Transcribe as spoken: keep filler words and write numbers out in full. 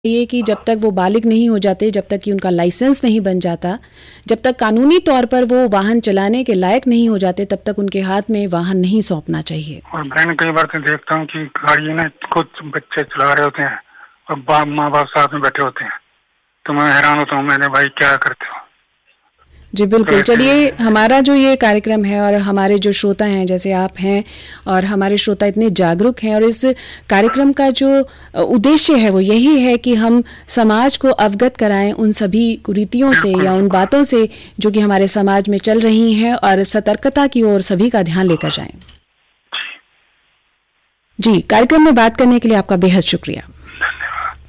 ये कि जब तक वो बालिग नहीं हो जाते, जब तक कि उनका लाइसेंस नहीं बन जाता, जब तक कानूनी तौर पर वो वाहन चलाने के लायक नहीं हो जाते, तब तक उनके हाथ में वाहन नहीं सौंपना चाहिए। और मैंने कई बार तो देखता हूँ कि गाड़ी ना कुछ बच्चे चला रहे होते हैं और बाप माँ बाप साथ में बैठे होते हैं, तो मैं हैरान होता हूँ, मैंने भाई क्या करते हो। जी बिल्कुल। चलिए, हमारा जो ये कार्यक्रम है और हमारे जो श्रोता हैं जैसे आप हैं और हमारे श्रोता इतने जागरूक हैं, और इस कार्यक्रम का जो उद्देश्य है वो यही है कि हम समाज को अवगत कराएं उन सभी कुरीतियों से या उन बातों से जो कि हमारे समाज में चल रही हैं, और सतर्कता की ओर सभी का ध्यान लेकर जाएं। जी, कार्यक्रम में बात करने के लिए आपका बेहद शुक्रिया।